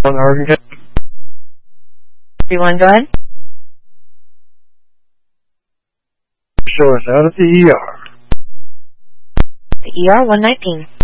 On Oregon County. Everyone, go ahead. Show us out at the ER. The ER 119.